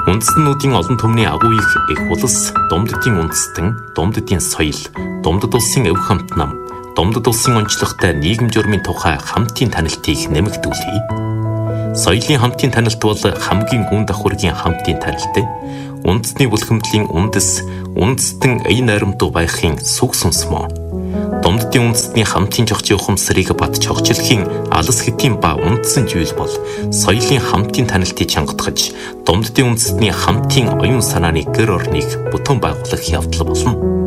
Үндэстнүүдийн олон түмний агууийг их улс, Думддын үндэстэн, Думддын соёл, Думдд улсын өв хамт нам, Думдд улсын онцлогтой нийгэм журмын тухай хамтын танилтыг нэмэгдүүлье. Соёлын хамтын танилт бол хамгийн гүн давхургийн хамтын танилт. Үндэсний бүлхэмтлийн үндэстэн ая найрамдуу байхын сүг сүнсмөө. Думддын үндэстний хамтын жогчийн ухамсарыг бат чогчлохийн алс хэтийн ба үндсэн зүйл бол соёлын хамтын танилтыг чангатгаж, Думддын үндэстний хамтын оюун санааны гэр орныг бүтэн байгуулах явдал болно.